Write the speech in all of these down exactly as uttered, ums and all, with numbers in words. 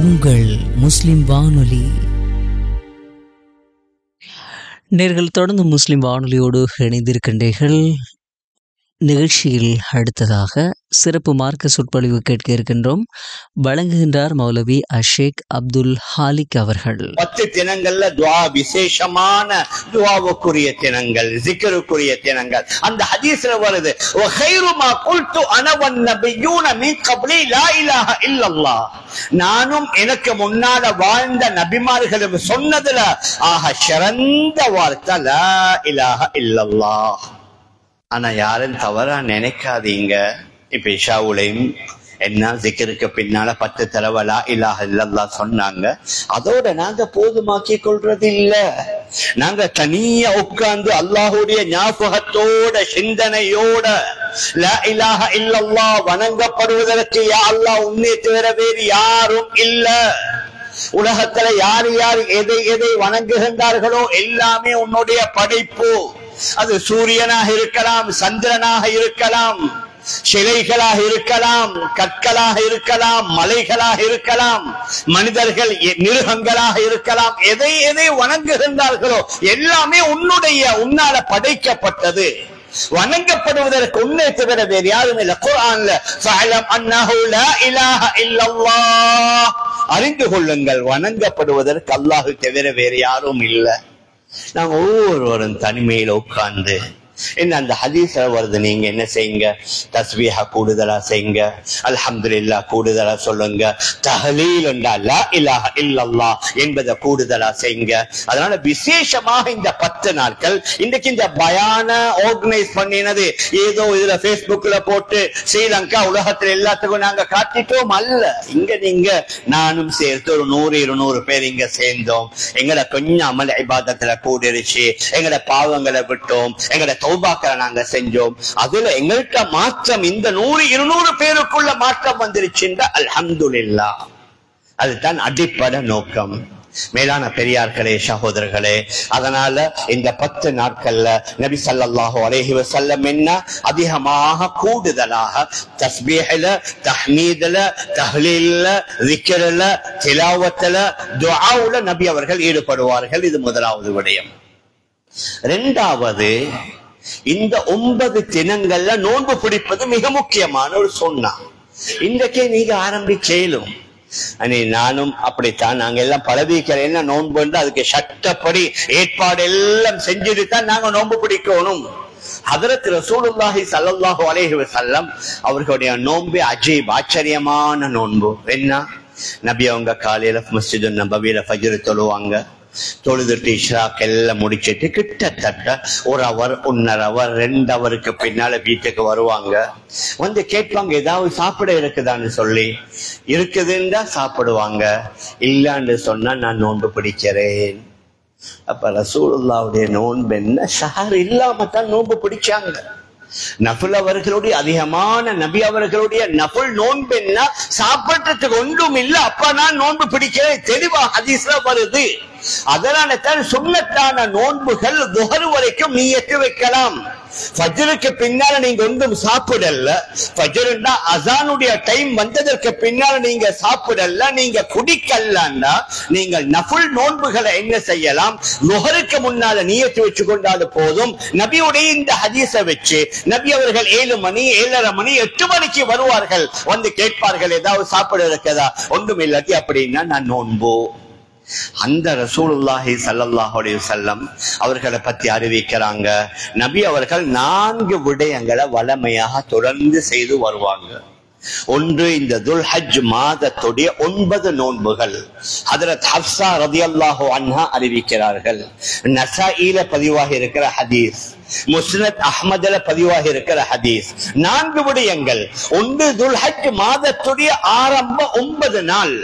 உங்கள் முஸ்லிம் வானொலி. நேர்கள் தொடர்ந்து முஸ்லிம் வானொலியோடு இணைந்திருக்கின்றீர்கள். நிகழ்ச்சியில் அடுத்ததாக சிறப்பு மார்க்க சொற்பொழிவு கேட்க இருக்கின்றோம். வழங்குகின்றார் மௌலவி அஷேக் அப்துல் ஹாலிக் அவர்கள். பத்து தினங்கள்ல துவா விசேஷமான துவாவுக்குரிய தினங்கள், ஜிக்ருக்குரிய தினங்கள். அந்த ஹதீஸ்ல வருது, வகைரு மா குல்து அன வன் நபியூன மின் கப்லி லா இலாஹ இல்லல்லாஹ். நானும் எனக்கு முன்னால வாழ்ந்த நபிமார்களும் சொன்னதுல ஆக சிறந்த வார்த்தை லா இலாஹ இல்லல்லாஹ். ஆனா யாரும் தவறா நினைக்காதீங்க. இப்ப இஷாவுலையும் என்ன ஜிக்ருக்கு பின்னால பத்து தடவை லா இலாஹ இல்லல்லாஹ் சொன்னாங்க. அதோட நாங்க போதுமாக்கி கொள்றது இல்ல. நாங்க தனியா உட்கார்ந்து அல்லாஹுடைய ஞாபகத்தோட சிந்தனையோட லா இலாஹ இல்லல்லாஹ் வணங்கப்படுவதற்கு யா அல்லாஹ் உன்னை தவிர வேறு யாரும் இல்ல. உலகத்துல யார் யார் எதை எதை வணங்குகின்றார்களோ எல்லாமே உன்னுடைய படைப்பு. அது சூரியனாக இருக்கலாம், சந்திரனாக இருக்கலாம், சிலைகளாக இருக்கலாம், கற்களாக இருக்கலாம், மலைகளாக இருக்கலாம், மனிதர்கள் மிருகங்களாக இருக்கலாம். எதை எதை வணங்குகின்றார்களோ எல்லாமே உன்னுடைய உன்னால படைக்கப்பட்டது. வணங்கப்படுவதற்கு உன்னை தவிர வேறு யாரும் இல்லை. குர்ஆன்ல ஃபஅலம் அன்னஹு லா இலாஹ இல்லல்லாஹ், அறிந்து கொள்ளுங்கள் வணங்கப்படுவதற்கு அல்லாஹ் தவிர வேறு யாரும் இல்லை. நாங்க ஒவ்வொருவரும் தனிமையில உட்கார்ந்து என்ன அந்த ஹதீஸ்ல வருது, நீங்க என்ன செய்யுங்க, தஸ்பீஹ கூடுதலா செய்யுங்க, அல்ஹம்துலில்லாஹ் கூடுதலா சொல்லுங்க, தஹ்லீல் என்றா லா இலாஹ இல்லல்லாஹ் என்பதை கூடுதலா செய்யுங்க. அதனால விசேஷமாக இந்த பத்து நாட்கள் இன்றைக்கு இந்த பயான ஆர்கனைஸ் பண்ணினது ஏதோ இதுல பேஸ்புக்ல போட்டு ஸ்ரீலங்கா உலகத்துல எல்லாத்துக்கும் நாங்க காட்டிட்டோம் அல்ல. இங்க நீங்க நானும் சேர்த்து ஒரு நூறு இருநூறு பேர் இங்க சேர்ந்தோம். எங்களை கொஞ்சம் அமல் இபாதத்துல கூடிருச்சு, எங்களை பாவங்களை விட்டோம், எங்களை தௌபாக்களை நாங்க செஞ்சோம். அதுல எங்கள்கிட்ட மாற்றம் இந்த நூறு இருநூறு பேருக்குள்ள மாற்றம் வந்துருச்சுன்ற அல்ஹம்துலில்லாஹ். அதுதான் அடிப்படை நோக்கம். மேலான பெரியார்களே, சகோதரர்களே, அதனால இந்த பத்து நாட்கள்ல நபி ஸல்லல்லாஹு அலைஹி வஸல்லம் என்ன அதிகமாக கூடுதலாக தஸ்பீஹ்ல, தஹ்மீதுல, தஹ்லீல்ல, ஸிக்ர்ல, திலாவத்துல, துஆவுல நபி அவர்கள் ஈடுபடுவார்கள். இது முதலாவது விடயம். இரண்டாவது, இந்த ஒன்பது தினங்கள்ல நோன்பு பிடிப்பது மிக முக்கியமான ஒரு சொன்னா. இன்றைக்கே நீங்க ஆரம்பிச்சேலும் நானும் அப்படித்தான். நாங்க எல்லாம் பழவிக்கிறேன் நோன்பு, அதுக்கு சட்டப்படி ஏற்பாடு எல்லாம் செஞ்சுட்டு தான் நாங்க நோன்பு பிடிக்கணும். ஹதரத் ரசூலுல்லாஹி ஸல்லல்லாஹு அலைஹி வஸல்லம் அவர்களுடைய நோன்பு அஜீப், ஆச்சரியமான நோன்பு. என்ன, நபி அவங்க காலையில மஸ்ஜிது நபவியில ஃபஜ்ர் தொழுவாங்க. தொழுதுட்டு இஷ்ராக் எல்லாம் முடிச்சிட்டு கிட்டத்தட்ட ஒரு அவர் ஒன்னரை அவர் ரெண்டு அவருக்கு பின்னால வீட்டுக்கு வருவாங்க. வந்து கேட்பாங்க, ஏதாவது சாப்பிட இருக்குதான்னு சொல்லி. இருக்குதுன்னா சாப்பிடுவாங்க, இல்லான்னு சொன்னா நான் நோன்பு பிடிக்கிறேன். அப்ப ரசூலுல்லாஹ்வுடைய நோன்பு என்ன, ஷஹர் இல்லாம தான் நோன்பு பிடிச்சாங்க. நஃபில் அவர்களுடைய அதிகமான நபி அவர்களுடைய நஃபில் நோன்பு என்ன, சாப்பிடுறதுக்கு ஒன்றும் இல்லை, அப்ப நான் நோன்பு பிடிக்கிறேன், தெளிவா ஹதீஸ்ல வருது. அதனால தான் சுன்னத்தான நோன்புகள் துஹர் வரைக்கும் நியத்து வைக்கலாம். ஃபஜ்ருக்கு பின்னால நீங்க ஒன்றும் சாப்பிடல, ஃபஜ்ருன்னா அஸானுடைய டைம் வந்ததற்கு பின்னால நீங்க சாப்பிடல, நீங்க குடிக்கலன்னா நீங்கள் நஃபில் நோன்புகளை என்ன செய்யலாம், லுஹருக்கு முன்னால நியத்து வச்சு கொண்டாது போதும். நபியுடைய இந்த ஹதீஸை வச்சு நபி அவர்கள் ஏழு மணி ஏழரை மணி எட்டு மணிக்கு வருவார்கள். வந்து கேட்பார்கள், ஏதாவது சாப்பிட இருக்கதா, ஒன்றும் இல்லாட்டி அப்படின்னா நான் நோன்பு. அந்த ரசூலுல்லாஹி ஸல்லல்லாஹு அலைஹி வஸல்லம் அவர்களை பத்தி அறிவிக்கிறாங்க, நபி அவர்கள் நான்கு விடயங்களை வளமையாக தொடர்ந்து செய்து வருவாங்க. ஒன்று, இந்த துல்ஹஜ் மாதத்துடைய ஒன்பது நோன்புகள். ஹஜ்ரத் ஹப்ஸா ரலியல்லாஹு அன்ஹா அறிவிக்கிறார்கள். நஸாயில பதிவாக இருக்கிற ஹதீஸ், முஸ்னத் அஹ்மதுல பதிவாக இருக்கிற ஹதீஸ். நான்கு விடயங்கள். ஒன்று, துல்ஹஜ் மாதத்துடைய ஆரம்ப ஒன்பது நாள்.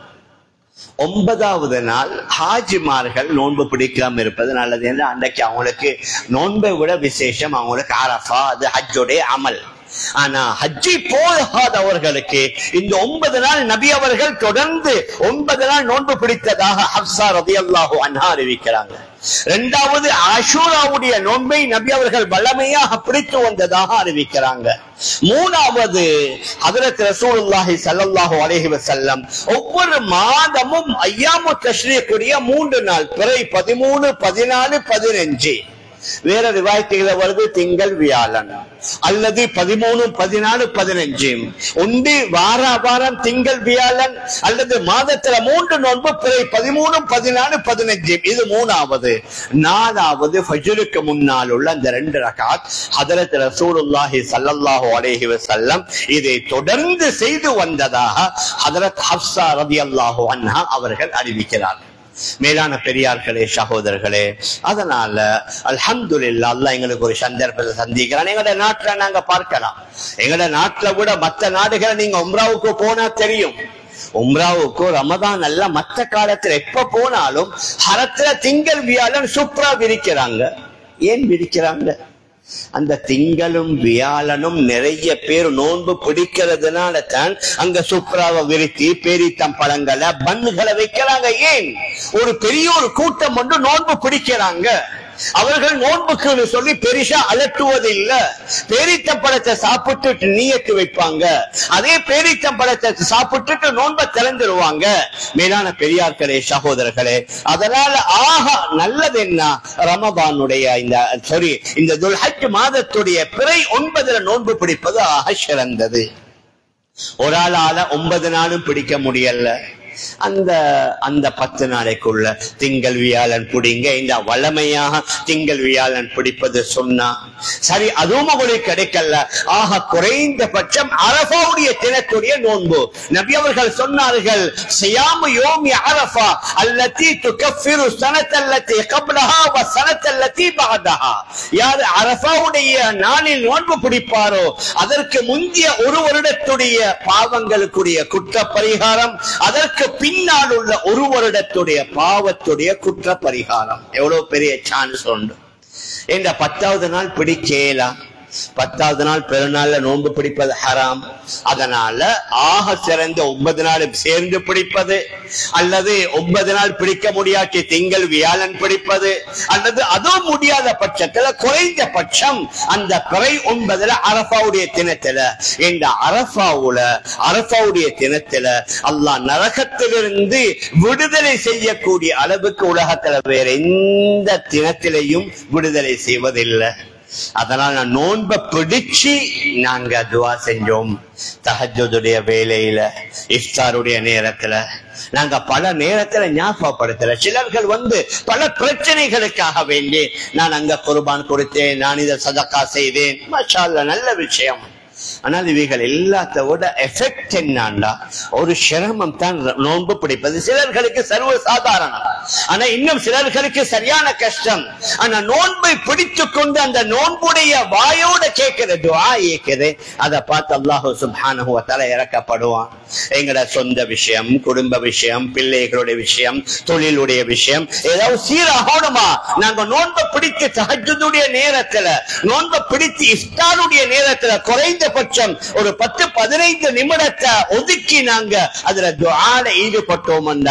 ஒன்பதாவது நாள் ஹாஜிமார்கள் நோன்பு பிடிக்காம இருப்பது நல்லது என்று அன்றைக்கு அவங்களுக்கு நோன்பை விட விசேஷம் அவங்களுக்கு அரஃபா, அது ஹஜ்ஜுடைய அமல். ஆனா ஹஜ்ஜி போகாதவர்களுக்கு இந்த ஒன்பது நாள் நபி அவர்கள் தொடர்ந்து ஒன்பது நாள் நோன்பு பிடித்ததாக ஹப்ஸா ரலியல்லாஹு அன்ஹா அறிவிக்கிறாங்க. இரண்டாவது ஆஷூராவுடைய நோன்பை நபி அவர்கள் வல்லமையாக பிடித்து வந்ததாக அறிவிக்கிறாங்க. மூணாவது ஹஜ்ரத் ரசூலுல்லாஹி ஸல்லல்லாஹு அலைஹி வஸல்லம் ஒவ்வொரு மாதமும் அய்யாமு தஷ்ரீக்குரிய மூன்று நாள் பிறை பதிமூணு பதினாலு பதினஞ்சு வேற ரிவாயத்துகளை வருது திங்கள் வியாழன் அல்லது பதிமூணு பதினாலு பதினஞ்சு ஒன்று வார வாரம் திங்கள் வியாழன் அல்லது மாதத்துல மூன்று நோன்பு பிறை பதிமூணு பதினாலு பதினஞ்சு இது மூணாவது. நாலாவது ஃபஜ்ருக்கு முன்னால் உள்ள அந்த ரெண்டு ரகாத் ஹஜ்ரத் ரசூலுல்லாஹி ஸல்லல்லாஹு அலைஹி வஸல்லம் இதை தொடர்ந்து செய்து வந்ததாக ஹஜ்ரத் ஹப்ஸா ரலியல்லாஹு அன்ஹா அவர்கள் அறிவிக்கிறார்கள். மேலான பெரியார்களே சகோதரர்களே, அதனால அல்ஹம்துலில்லாஹ் அல்லாஹ் எங்களுக்கு ஒரு சந்தர்ப்பத்தை சந்திக்கிறான். எங்கட நாட்டுல நாங்க பார்க்கலாம், எங்கட நாட்டுல கூட மற்ற நாடுகளை நீங்க உம்ராவுக்கு போனா தெரியும். உம்ராவுக்கு ரமதான் அல்ல மற்ற காலத்துல எப்ப போனாலும் ஹரத்துல திங்கள் வியாழன் சூப்பரா விரிக்கிறாங்க. ஏன் விரிக்கிறாங்க? அந்த திங்களும் வியாழனும் நிறைய பேர் நோன்பு பிடிக்கிறதுனால தான் அங்க சுப்ராவை விரித்தி பேரித்தம் பழங்களை பன்னுகளை வைக்கிறாங்க. ஏன்? ஒரு பெரிய ஒரு கூட்டம் ஒன்று நோன்பு பிடிக்கிறாங்க. அவர்கள் நோன்புக்கு சொல்லி பெரிசா அலட்டுவது இல்ல. பேரித்தம் பழத்தை சாப்பிட்டு நீயத்து வைப்பாங்க, அதே பேரித்தம் பழத்தை சாப்பிட்டுட்டு நோன்பை திறந்துருவாங்க. மேலான பெரியார்களே சகோதரர்களே, அதனால ஆக நல்லது என்ன, ரமதானுடைய இந்த சாரி இந்த துல்ஹஜ் மாதத்துடைய பிறை ஒன்பதுல நோன்பு பிடிப்பது ஆக சிறந்தது. ஒரு ஆளால ஒன்பது நாளும் பிடிக்க முடியல, அந்த அந்த பத்து நாளைக்குள்ள திங்கள் வியாழன் பிடிங்க. இந்த வளமையாக திங்கள் வியாழன் பிடிப்பது சொன்னா சரி, அதுவும் உங்களுக்கு கிடைக்கல. ஆக குறைந்தபட்சம் அரஃபாவுடைய தினத்துடைய நோன்பு நபி அவர்கள் சொன்னார்கள், சியாமு யோமி அரஃபா அல்லதி துகஃபிரு ஸனத்தல்லதி கப்லஹா வ ஸனத்தல்லதி பஅதஹா. யார் அரஃபாவுடைய நாளில் நோன்பு பிடிப்பாரோ அதற்கு முந்திய ஒரு வருடத்துடைய பாவங்களுக்குரிய குற்ற பரிகாரம், அதற்கு பின்னால் உள்ள ஒரு வருடத்துடைய பாவத்துடைய குற்ற பரிகாரம். எவ்வளவு பெரிய சான்ஸ் உண்டு. இந்த பத்தாவது நாள் பிடிக்கலாம், பத்தாவது நாள் பெருநாள்ல நோன்பு பிடிப்பது ஹராம். அதனால ஆக சிறந்த ஒன்பது நாள் சேர்ந்து பிடிப்பது, அல்லது ஒன்பது நாள் பிடிக்க முடியாட்டி திங்கள் வியாழன் பிடிப்பது, அல்லது அதுவும் முடியாத பட்சத்துல குறைந்த பட்சம் அந்த பிறை ஒன்பதுல அரஃபாவுடைய தினத்துல, இந்த அரஃபாவுல அரஃபாவுடைய தினத்துல அல்லாஹ் நரகத்திலிருந்து விடுதலை செய்யக்கூடிய அளவுக்கு உலகத்துல வேற எந்த தினத்திலையும் விடுதலை செய்வதில்லை. அதனால நான் நோன்பை பிடிச்சு நாங்க துவா செஞ்சோம். தஹஜ்ஜுடைய வேலையில, இஃப்தாருடைய நேரத்துல நாங்க பல நேரத்துல ஞாபகப்படுத்தல. சிலர்கள் வந்து பல பிரச்சனைகளுக்காக வேண்டி நான் அங்க குர்பான் கொடுத்தேன், நான் இதை சதக்கா செய்தேன், மாஷா அல்லாஹ் நல்ல விஷயம். ஆனால் இவைகள் எல்லாத்த விட எஃபெக்ட் என்னன்னா ஒரு சிரமம் தான் நோன்பு பிடிப்பது. சிலர்களுக்கு சர்வ சாதாரணம், ஆனா இன்னும் சிலர்களுக்கு சரியான கஷ்டம். ஆனா நோன்பை பிடித்துக் கொண்டு அந்த நோன்புடைய வாயோட கேட்கிற துஆ இருக்குது, அதை பார்த்து அல்லாஹ் சுப்ஹானஹு வ தஆலா இறக்கப்படுவான். எங்கட சொந்த விஷயம், குடும்ப விஷயம், பிள்ளைகளுடைய விஷயம், தொழிலுடைய விஷயம் ஏதாவது சீராகணுமா, நாங்க நோன்பை பிடித்து தஹஜ்ஜுடைய நேரத்துல, நோன்பை பிடித்து இஃப்தாருடைய நேரத்துல குறைந்த பட்சம் ஒரு பத்து பதினைந்து நிமிடத்தை ஒதுக்கி நாங்க அதுல துஆல ஈடுபட்டோம் என்றா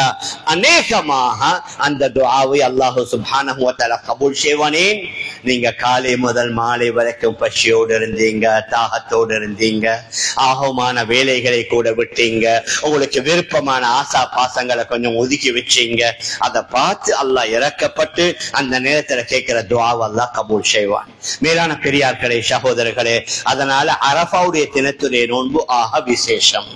அநேகமாக அந்த துஆவை அல்லாஹ் சுப்ஹானஹு வ தஆலா கபூல் செய்வானே. நீங்க காலை முதல் மாலை வரைக்கும் பசியோடு இருந்தீங்க, தாகத்தோடு இருந்தீங்க, ஆகமான வேலைகளை கூட விட்டீங்க, உங்களுக்கு விருப்பமான ஆசா பாசங்களை கொஞ்சம் ஒதுக்கி வச்சீங்க, அதை பார்த்து அல்லாஹ் இறக்கப்பட்டு அந்த நேரத்துல கேட்கிற துஆவை அல்லாஹ் கபூல் செய்வான். மேலான பெரியார்களே சகோதரர்களே, அதனால அரஃபாவுடைய தினத்துடைய நோன்பு ஆக விசேஷம்.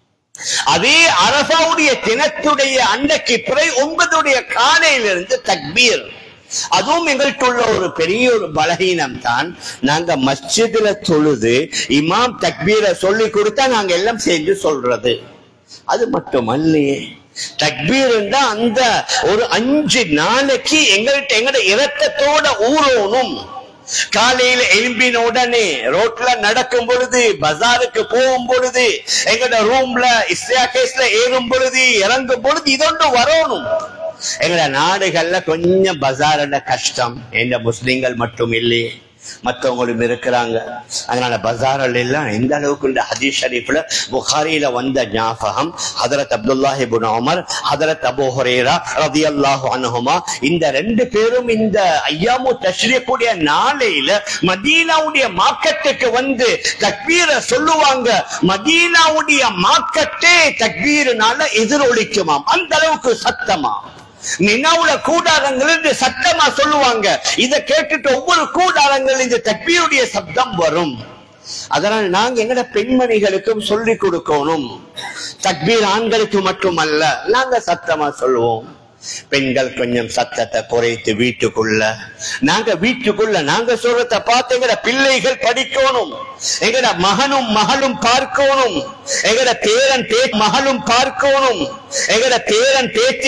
அதே அரஃபாவுடைய தினத்துடைய அன்றைக்கு பிறை ஒன்பதுடைய காலையிலிருந்து தக்பீர், அதுவும் எங்கள்கிட்ட உள்ள ஒரு பெரிய ஒரு பலகீனம் தான். நாங்க மஸ்ஜிதுல தொழுது இமாம் தக்பீரை சொல்லி கொடுத்தா நாங்க எல்லாம் சேர்ந்து சொல்றது. அது மட்டுமல்லையே, தக்பீர் அந்த ஒரு அஞ்சு நாளைக்கு எங்கள்கிட்ட எங்கட இரத்தத்தோட ஊறணும். காலையில எழும்பின உடனே ரோட்ல நடக்கும் பொழுது, பஜாருக்கு போகும் பொழுது, எங்கட ரூம்ல இஸ்தியாகேஸ்ல ஏறும் பொழுது, இறங்கும் பொழுது இதொன்று வரணும். எங்கட நாடுகள்ல கொஞ்சம் பஜார்ல கஷ்டம், எந்த முஸ்லிம்கள் மட்டும் இல்லையே, மற்றவங்களும் இருக்கிறாங்க. அதனால பஜாரில் எல்லாம் எந்த அளவுக்கு இந்த ஹதீஸ் ஷரீஃப்ல புகாரியில வந்த ஞாபகம் ஹதரத் அப்துல்லாஹ் இப்னு உமர், ஹதரத் அபூ ஹுரைரா ரலியல்லாஹு அன்ஹுமா இந்த ரெண்டு பேரும் இந்த ஐயாமு தஷ்ரீக்குடைய நாளையில மதீனாவுடைய மார்க்கெட்டுக்கு வந்து தக்பீரை சொல்லுவாங்க. மதீனாவுடைய மார்க்கெட்டே தக்பீர்னால எதிரொலிக்குமாம், அந்த அளவுக்கு சத்தமா. மினாவுல கூடாரங்கள் சத்தமா சொல்லுவாங்க. இதை கேட்டுட்டு ஒவ்வொரு கூடாரங்கள் இந்த தக்பீருடைய சப்தம் வரும். அதனால் நாங்க எங்கட பெண்மணிகளுக்கும் சொல்லி கொடுக்கணும். தக்பீர் ஆண்களுக்கு மட்டுமல்ல, நாங்க சத்தமா சொல்லுவோம். பெண்கள் கொஞ்சம் சத்தத்தை குறைத்து வீட்டுக்குள்ள, நாங்க வீட்டுக்குள்ள நாங்க சொல்றத பார்த்து எங்கட பிள்ளைகள் படிக்கணும். எங்கட மகனும் மகளும் பார்க்கணும். எங்கட பேரன் பே மகளும் பார்க்கணும். எங்கட பேரன் பேத்தி